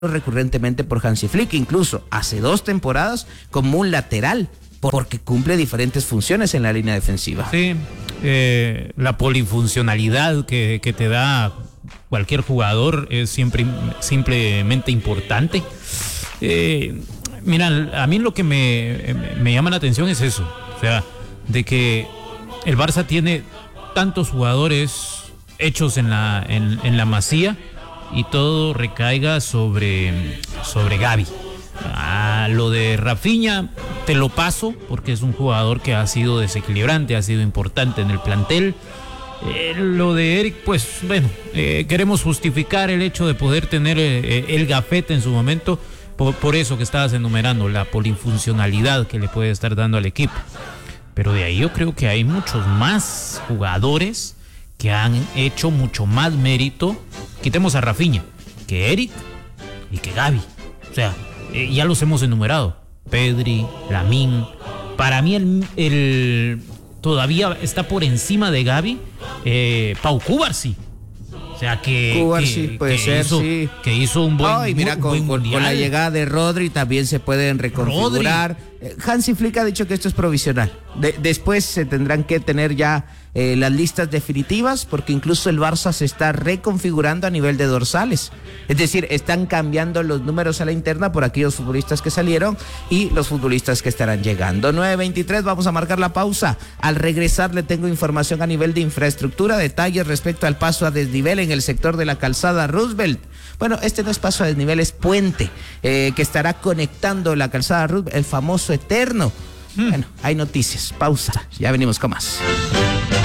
recurrentemente por Hansi Flick, incluso hace 2 temporadas como un lateral, porque cumple diferentes funciones en la línea defensiva. Sí, la polifuncionalidad que te da cualquier jugador es simplemente importante. Mira, a mí lo que me llama la atención es eso, o sea, de que el Barça tiene tantos jugadores hechos en la Masía y todo recaiga sobre Gavi. Lo de Rafinha te lo paso porque es un jugador que ha sido desequilibrante, ha sido importante en el plantel. Lo de Eric, pues bueno, queremos justificar el hecho de poder tener el gafete en su momento por eso que estabas enumerando, la polifuncionalidad que le puede estar dando al equipo. Pero de ahí yo creo que hay muchos más jugadores que han hecho mucho más mérito, quitemos a Rafinha, que Eric y que Gavi. O sea, ya los hemos enumerado. Pedri, Lamine. Para mí el todavía está por encima de Gavi, Pau Cubarsí. O sea, que hizo un buen, mira, buen con la llegada de Rodri también se pueden reconfigurar. Hansi Flick ha dicho que esto es provisional. Después se tendrán que tener ya las listas definitivas, porque incluso el Barça se está reconfigurando a nivel de dorsales. Es decir, están cambiando los números a la interna por aquellos futbolistas que salieron y los futbolistas que estarán llegando. 9:23, vamos a marcar la pausa. Al regresar le tengo información a nivel de infraestructura, detalles respecto al paso a desnivel en el sector de la calzada Roosevelt. Bueno, este no es paso a desnivel, es puente que estará conectando la calzada Roosevelt, el famoso eterno. Bueno, hay noticias. Pausa. Ya venimos con más.